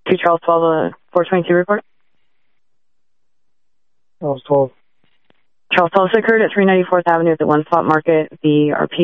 2 Charles 12, 422 report. Charles 12. Charles 12 occurred at 394th Avenue at the One Spot Market. The RP